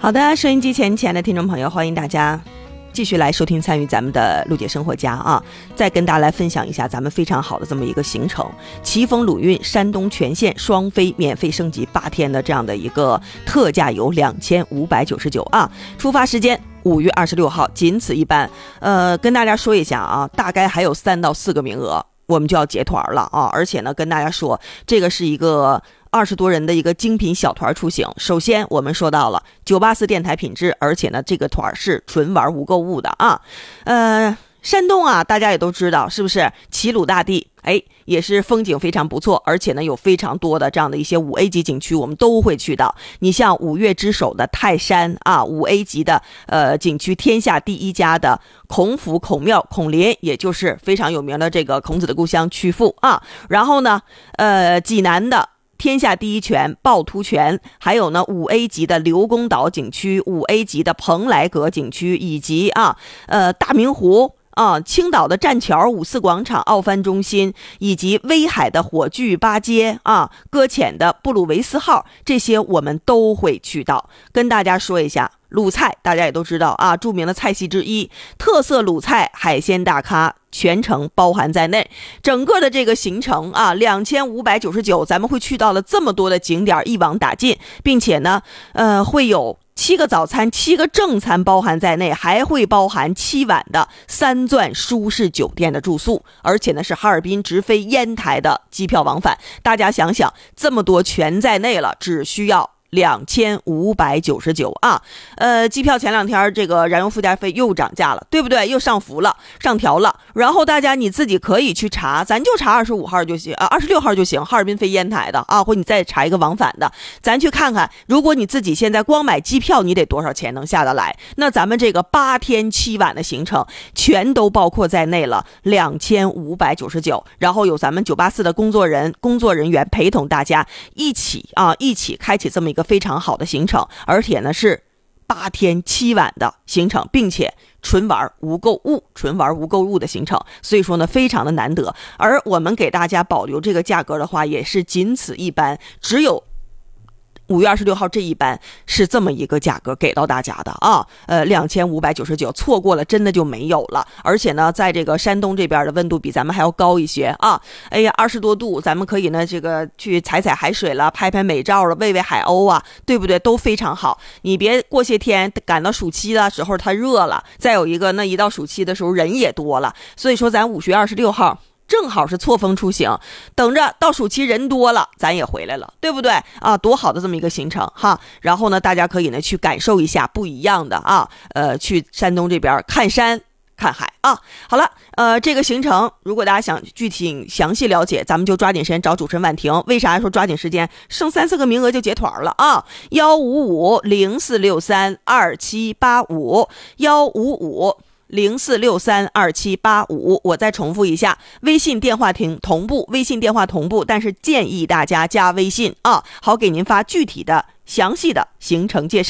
好的，收音机前亲爱的听众朋友，欢迎大家继续来收听参与咱们的陆姐生活家啊，再跟大家来分享一下咱们非常好的这么一个行程，奇峰鲁韵山东全线双飞免费升级8天的这样的一个特价游2599啊，出发时间5月26号，仅此一班。跟大家说一下啊，大概还有3到4个名额，我们就要结团了啊！而且呢，跟大家说，这个是一个20多人的一个精品小团出行。首先我们说到了984电台品质，而且呢这个团是纯玩无购物的啊。山东啊大家也都知道是不是，齐鲁大地也是风景非常不错，而且呢有非常多的这样的一些5A 级景区我们都会去到。你像5岳之首的泰山啊，5A 级的景区，天下第一家的孔府孔庙孔林，也就是非常有名的这个孔子的故乡曲阜啊。然后呢济南的天下第一泉趵突泉，还有呢5A 级的刘公岛景区， 5A 级的蓬莱阁景区，以及大明湖青岛的栈桥5四广场奥帆中心，以及威海的火炬八街搁浅的布鲁维斯号，这些我们都会去到。跟大家说一下鲁菜，大家也都知道啊，著名的菜系之一，特色鲁菜海鲜大咖全程包含在内。整个的这个行程2599，咱们会去到了这么多的景点，一网打尽，并且呢会有7个早餐7个正餐包含在内，还会包含7晚的3钻舒适酒店的住宿，而且呢是哈尔滨直飞烟台的机票往返。大家想想，这么多全在内了，只需要2599啊。机票前2天这个燃油附加费又涨价了，对不对？又上调了。然后大家你自己可以去查，咱就查25号就行26号就行，哈尔滨飞烟台的啊，或你再查一个往返的，咱去看看，如果你自己现在光买机票你得多少钱能下得来，那咱们这个8天7晚的行程全都包括在内了，2599。然后有咱们984的工作人员陪同大家一起开启这么一个非常好的行程，而且呢是8天7晚的行程，并且纯玩无购物的行程，所以说呢非常的难得。而我们给大家保留这个价格的话，也是仅此一班，只有5月26号这一班是这么一个价格给到大家的啊，2599，错过了真的就没有了。而且呢在这个山东这边的温度比咱们还要高一些啊，20多度，咱们可以呢这个去踩海水了，拍美照了，喂海鸥啊，对不对？都非常好。你别过些天赶到暑期的时候它热了，再有一个那一到暑期的时候人也多了，所以说咱5月26号正好是错峰出行，等着到暑期人多了咱也回来了，对不对啊？多好的这么一个行程哈！然后呢大家可以呢去感受一下不一样的去山东这边看山看海啊。好了，这个行程如果大家想具体详细了解，咱们就抓紧时间找主持人婉婷。为啥说抓紧时间？剩3、4个名额就结团了啊！15504632785，15504632785，我再重复一下，微信电话同步，但是建议大家加微信啊，好给您发具体的详细的行程介绍。